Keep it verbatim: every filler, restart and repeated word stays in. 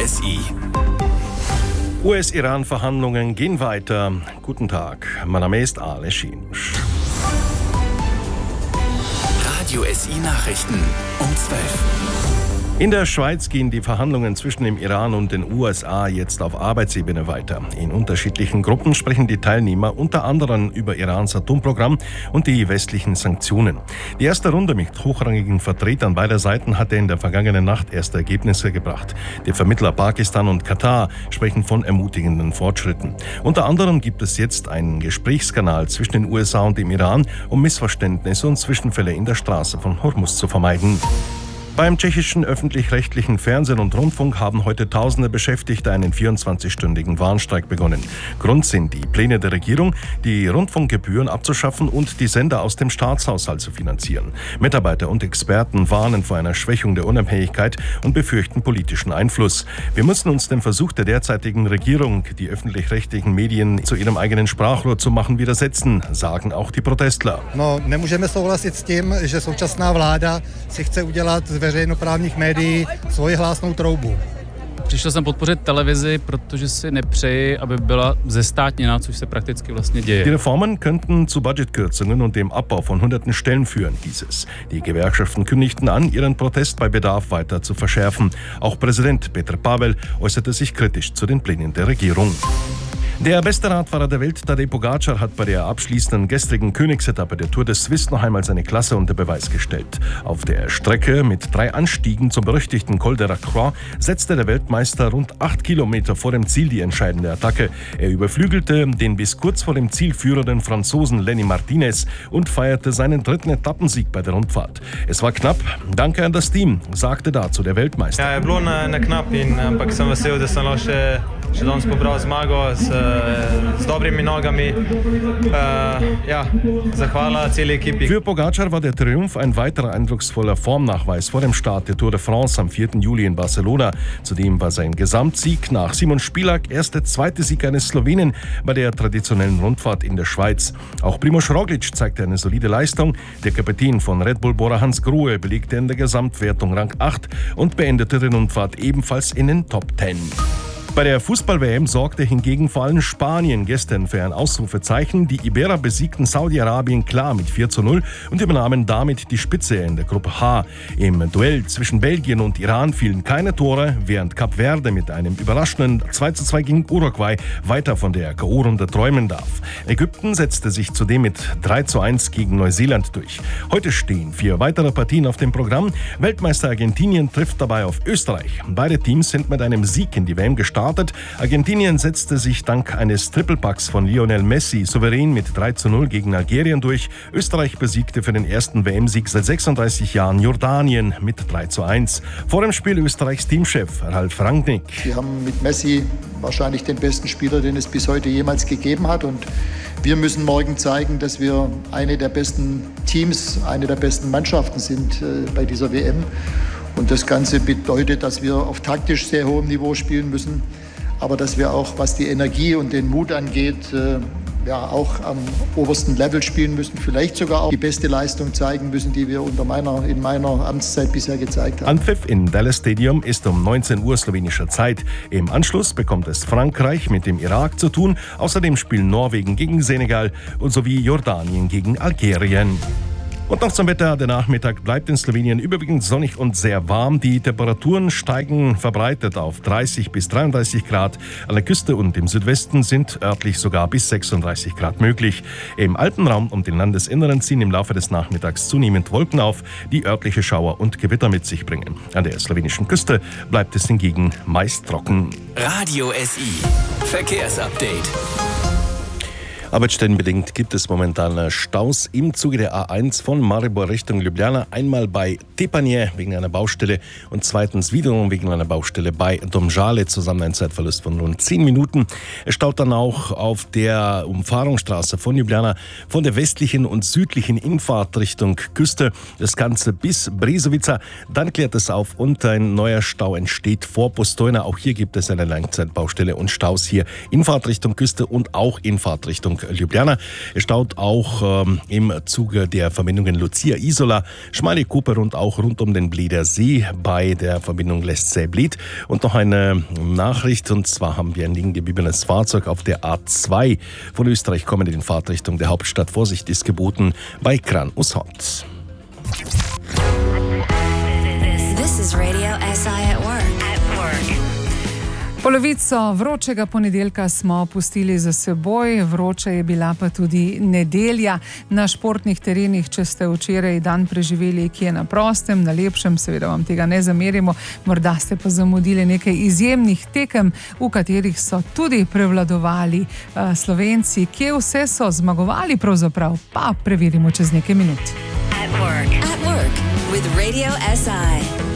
S I. U S-Iran-Verhandlungen gehen weiter. Guten Tag, mein Name ist Ale Schienusch. Radio S I-Nachrichten um zwölf. In der Schweiz gehen die Verhandlungen zwischen dem Iran und den U S A jetzt auf Arbeitsebene weiter. In unterschiedlichen Gruppen sprechen die Teilnehmer unter anderem über Irans Atomprogramm und die westlichen Sanktionen. Die erste Runde mit hochrangigen Vertretern beider Seiten hatte in der vergangenen Nacht erste Ergebnisse gebracht. Die Vermittler Pakistan und Katar sprechen von ermutigenden Fortschritten. Unter anderem gibt es jetzt einen Gesprächskanal zwischen den U S A und dem Iran, um Missverständnisse und Zwischenfälle in der Straße von Hormuz zu vermeiden. Beim tschechischen öffentlich-rechtlichen Fernsehen und Rundfunk haben heute tausende Beschäftigte einen vierundzwanzigstündigen Warnstreik begonnen. Grund sind die Pläne der Regierung, die Rundfunkgebühren abzuschaffen und die Sender aus dem Staatshaushalt zu finanzieren. Mitarbeiter und Experten warnen vor einer Schwächung der Unabhängigkeit und befürchten politischen Einfluss. Wir müssen uns dem Versuch der derzeitigen Regierung, die öffentlich-rechtlichen Medien zu ihrem eigenen Sprachrohr zu machen, widersetzen, sagen auch die Protestler. No, nemůžeme souhlasit s tím, že současná vláda si chce udělat veřejnoprávních médií svoji hlásnou troubu. Přišel jsem podpořit televizi, protože si nepřeji, aby byla zestátněna, což se prakticky vlastně děje. Die Reformen könnten zu Budgetkürzungen und dem Abbau von hunderten Stellen führen, hieß es. Die Gewerkschaften kündigten an, ihren Protest bei Bedarf weiter zu verschärfen. Auch Präsident Petr Pavel äußerte sich kritisch zu den Plänen der Regierung. Der beste Radfahrer der Welt, Tadej Pogačar, hat bei der abschließenden gestrigen Königsetappe der Tour de Suisse noch einmal seine Klasse unter Beweis gestellt. Auf der Strecke mit drei Anstiegen zum berüchtigten Col de la Croix setzte der Weltmeister rund acht Kilometer vor dem Ziel die entscheidende Attacke. Er überflügelte den bis kurz vor dem Ziel führenden Franzosen Lenny Martinez und feierte seinen dritten Etappensieg bei der Rundfahrt. Es war knapp, danke an das Team, sagte dazu der Weltmeister. Ja, je bilo na, na knap in ampak sem vesel, da sem lahko še, še danes pobral zmago s, s dobrimi nogami. Uh, ja, zahvala celi ekipi. Für Pogačar war der Triumph ein weiterer eindrucksvoller Formnachweis vor dem Start der Tour de France am vierten Juli in Barcelona. Zudem war sein Gesamtsieg nach Simon Spilak erst der zweite Sieg eines Slowenen bei der traditionellen Rundfahrt in der Schweiz. Auch Primož Roglič zeigte eine solide Leistung. Der Kapitän von Red Bull Bora Hansgrohe belegte in der Gesamtwertung Rang acht und beendete die Rundfahrt ebenfalls in den Top zehn. Bei der Fußball-W M sorgte hingegen vor allem Spanien gestern für ein Ausrufezeichen. Die Iberer besiegten Saudi-Arabien klar mit vier zu null und übernahmen damit die Spitze in der Gruppe H. Im Duell zwischen Belgien und Iran fielen keine Tore, während Kap Verde mit einem überraschenden zwei zu zwei gegen Uruguay weiter von der K O-Runde träumen darf. Ägypten setzte sich zudem mit drei zu eins gegen Neuseeland durch. Heute stehen vier weitere Partien auf dem Programm. Weltmeister Argentinien trifft dabei auf Österreich. Beide Teams sind mit einem Sieg in die W M gestartet. Argentinien setzte sich dank eines Trippelpacks von Lionel Messi souverän mit drei zu null gegen Algerien durch. Österreich besiegte für den ersten W M-Sieg seit sechsunddreißig Jahren Jordanien mit drei zu eins. Vor dem Spiel Österreichs Teamchef Ralf Rangnick. Wir haben mit Messi wahrscheinlich den besten Spieler, den es bis heute jemals gegeben hat. Und wir müssen morgen zeigen, dass wir eine der besten Teams, eine der besten Mannschaften sind äh, bei dieser W M. Und das Ganze bedeutet, dass wir auf taktisch sehr hohem Niveau spielen müssen, aber dass wir auch, was die Energie und den Mut angeht, äh, ja, auch am obersten Level spielen müssen, vielleicht sogar auch die beste Leistung zeigen müssen, die wir unter meiner, in meiner Amtszeit bisher gezeigt haben. Anpfiff in Dallas Stadium ist um neunzehn Uhr slowenischer Zeit. Im Anschluss bekommt es Frankreich mit dem Irak zu tun. Außerdem spielen Norwegen gegen Senegal und sowie Jordanien gegen Algerien. Und noch zum Wetter. Der Nachmittag bleibt in Slowenien überwiegend sonnig und sehr warm. Die Temperaturen steigen verbreitet auf dreißig bis dreiunddreißig Grad. An der Küste und im Südwesten sind örtlich sogar bis sechsunddreißig Grad möglich. Im Alpenraum und den Landesinneren ziehen im Laufe des Nachmittags zunehmend Wolken auf, die örtliche Schauer und Gewitter mit sich bringen. An der slowenischen Küste bleibt es hingegen meist trocken. Radio S I Verkehrsupdate. Arbeitsstellenbedingt gibt es momentan Staus im Zuge der A eins von Maribor Richtung Ljubljana. Einmal bei Tepanje wegen einer Baustelle und zweitens wiederum wegen einer Baustelle bei Domžale. Zusammen ein Zeitverlust von rund zehn Minuten. Es staut dann auch auf der Umfahrungsstraße von Ljubljana von der westlichen und südlichen Infahrt Richtung Küste. Das Ganze bis Brezovica. Dann klärt es auf und ein neuer Stau entsteht vor Postojna. Auch hier gibt es eine Langzeitbaustelle und Staus hier in Fahrt Richtung Küste und auch in Fahrt Richtung Richtung Ljubljana. Es staut auch ähm, im Zuge der Verbindungen Lucia-Isola, Schmale-Kuper und auch rund um den Blieder See bei der Verbindung Lestzell-Blied. Und noch eine Nachricht, und zwar haben wir ein liegen gebliebenes Fahrzeug auf der A zwei von Österreich kommend in Fahrtrichtung der Hauptstadt. Vorsicht ist geboten bei Kran-Ushont. This is Radio S I at work. At work. Polovico vročega ponedeljka smo pustili za seboj, vroča je bila pa tudi nedelja na športnih terenih. Če ste včeraj dan preživeli kje na prostem, na lepšem, seveda vam tega ne zamerimo, morda ste pa zamudili nekaj izjemnih tekem, v katerih so tudi prevladovali uh, Slovenci. Kje vse so zmagovali pravzaprav, pa preverimo čez nekaj minut. At work. At work with Radio S I.